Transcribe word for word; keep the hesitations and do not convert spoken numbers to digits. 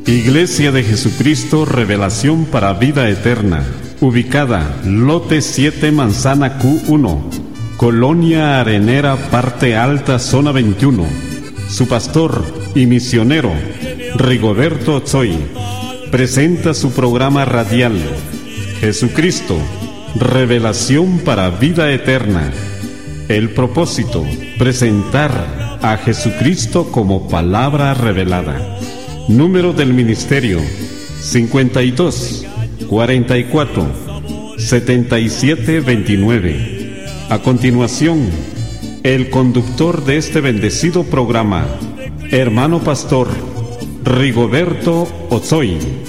Iglesia de Jesucristo Revelación para Vida Eterna, ubicada Lote siete, Manzana Q uno, Colonia Arenera, Parte Alta, Zona veintiuno. Su pastor y misionero, Rigoberto Ochoa, presenta su programa radial, Jesucristo, Revelación para Vida Eterna. El propósito, presentar a Jesucristo como palabra revelada. Número del ministerio, cincuenta y dos, cuarenta y cuatro, setenta y siete, veintinueve. A continuación, el conductor de este bendecido programa, hermano pastor Rigoberto Ochoa.